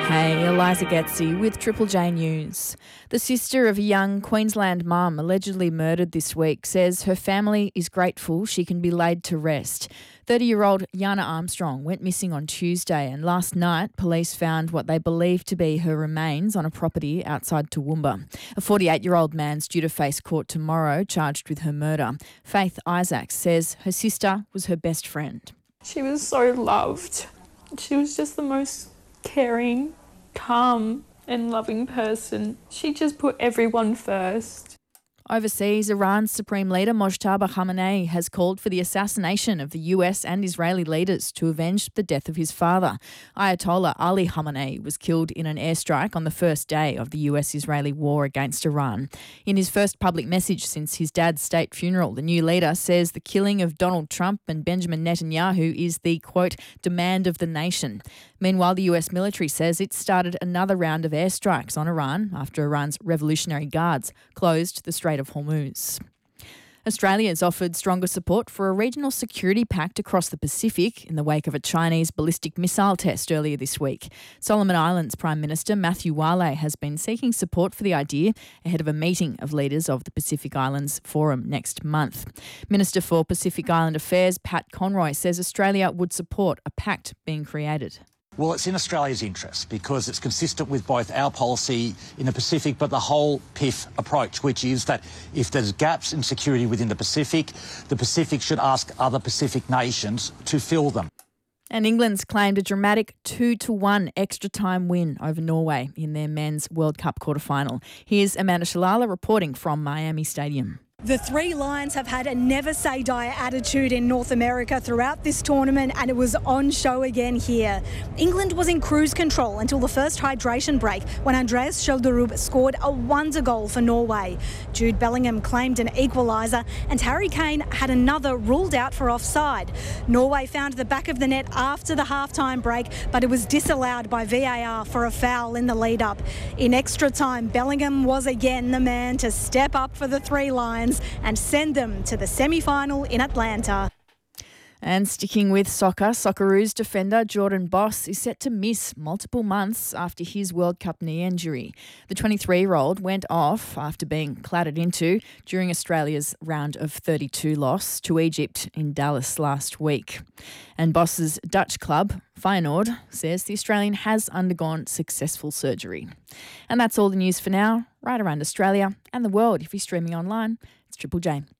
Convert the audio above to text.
Hey, Eliza Getsy with Triple J News. The sister of a young Queensland mum allegedly murdered this week says her family is grateful she can be laid to rest. 30-year-old Yana Armstrong went missing on Tuesday, and last night police found what they believe to be her remains on a property outside Toowoomba. A 48-year-old man's due to face court tomorrow, charged with her murder. Faith Isaacs says her sister was her best friend. She was so loved. She was just the most caring, calm and loving person. She just put everyone first. Overseas, Iran's Supreme Leader Mojtaba Khamenei has called for the assassination of the US and Israeli leaders to avenge the death of his father. Ayatollah Ali Khamenei was killed in an airstrike on the first day of the US-Israeli war against Iran. In his first public message since his dad's state funeral, the new leader says the killing of Donald Trump and Benjamin Netanyahu is the, quote, demand of the nation. Meanwhile, the US military says it started another round of airstrikes on Iran after Iran's Revolutionary Guards closed the Strait of Hormuz. Australia has offered stronger support for a regional security pact across the Pacific in the wake of a Chinese ballistic missile test earlier this week. Solomon Islands Prime Minister Matthew Wale has been seeking support for the idea ahead of a meeting of leaders of the Pacific Islands Forum next month. Minister for Pacific Island Affairs Pat Conroy says Australia would support a pact being created. Well, it's in Australia's interest because it's consistent with both our policy in the Pacific but the whole PIF approach, which is that if there's gaps in security within the Pacific should ask other Pacific nations to fill them. And England's claimed a dramatic 2-1 extra-time win over Norway in their Men's World Cup quarter-final. Here's Amanda Shalala reporting from Miami Stadium. The Three Lions have had a never-say-die attitude in North America throughout this tournament, and it was on show again here. England was in cruise control until the first hydration break when Andreas Schjelderup scored a wonder goal for Norway. Jude Bellingham claimed an equaliser, and Harry Kane had another ruled out for offside. Norway found the back of the net after the half-time break, but it was disallowed by VAR for a foul in the lead-up. In extra time, Bellingham was again the man to step up for the Three Lions and send them to the semi-final in Atlanta. And sticking with soccer, Socceroos defender Jordan Boss is set to miss multiple months after his World Cup knee injury. The 23-year-old went off after being clattered into during Australia's round of 32 loss to Egypt in Dallas last week. And Boss's Dutch club, Feyenoord, says the Australian has undergone successful surgery. And that's all the news for now. Right around Australia and the world, if you're streaming online, it's Triple J.